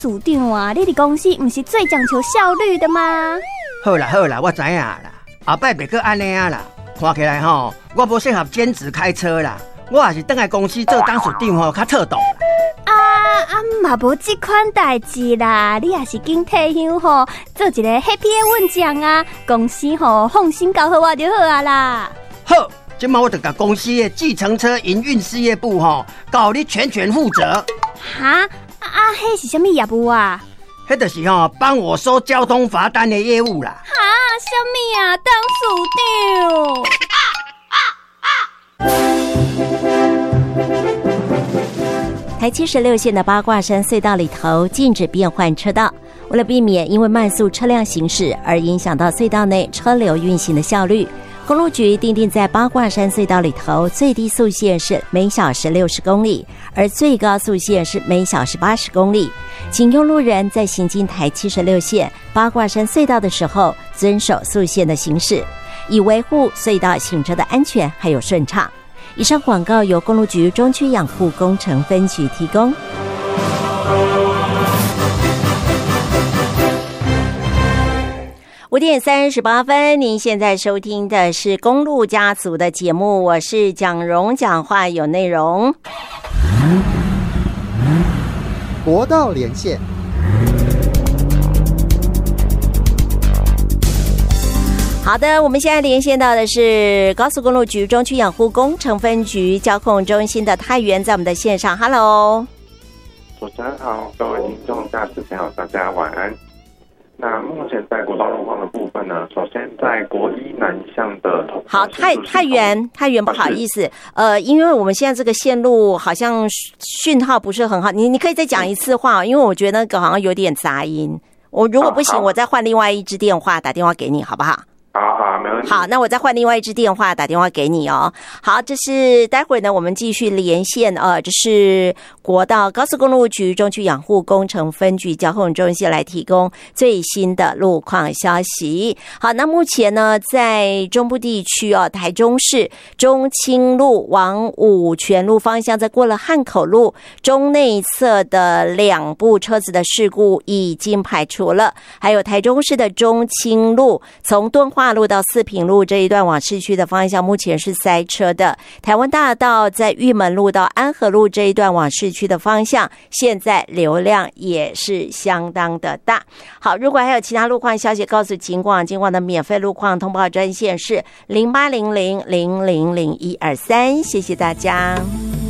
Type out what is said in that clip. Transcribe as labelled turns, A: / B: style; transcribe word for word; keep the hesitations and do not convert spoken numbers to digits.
A: 组长啊，你的公司不是最讲求效率的吗？
B: 好啦好啦，我知影啦，后摆别个安尼啊啦。看起来吼，我不适合兼职开车啦，我也是回来公司做当属长吼，较妥当。
A: 啊啊，嘛无这款代志啦，你也是紧退休吼，做一个 happy 的稳将啊，公司吼放心交给我就好啊啦。
B: 好，今嘛我就甲公司的计程车营运事业部吼，交你全权负责。
A: 哈？啊，迄是什么业务啊？
B: 迄就是吼，帮我收交通罚单的业务啦。
A: 哈，什么啊？当署
C: 长。台七十六线的八卦山隧道里头禁止变换车道，为了避免因为慢速车辆行驶而影响到隧道内车流运行的效率，公路局订定在八卦山隧道里头最低速限是每小时六十公里，而最高速限是每小时八十公里。请用路人在行经台七十六线八卦山隧道的时候遵守速限的行驶，以维护隧道行车的安全还有顺畅。以上广告由公路局中区养护工程分局提供。五点三十八分，您现在收听的是公路家族的节目，我是蒋蓉，讲话有内容。
D: 国道连线。
C: 好的，我们现在连线到的是高速公路局中区养护工程分局交控中心的泰源，在我们的线上。Hello，
E: 主持人好，各位听众、驾驶朋友，大家晚安。那目前在国道路况的部分呢，首先在国一南向的
C: 好太太原太原不好意思，呃，因为我们现在这个线路好像讯号不是很好，你你可以再讲一次话，因为我觉得那个好像有点杂音。我如果不行，我再换另外一支电话打电话给你，好不好？
E: 好好，没问题。
C: 好，那我再换另外一支电话打电话给你哦。好，这是待会儿呢，我们继续连线。呃，这是国道高速公路局中区养护工程分局交控中心来提供最新的路况消息。好，那目前呢，在中部地区哦，台中市中清路往五权路方向，在过了汉口路中内侧的两部车子的事故已经排除了，还有台中市的中清路从敦化化路到四平路这一段往市区的方向目前是塞车的，台湾大道在玉门路到安和路这一段往市区的方向现在流量也是相当的大。好，如果还有其他路况消息告诉警广，警广的免费路况通报专线是零八零零零零零一二三，谢谢大家。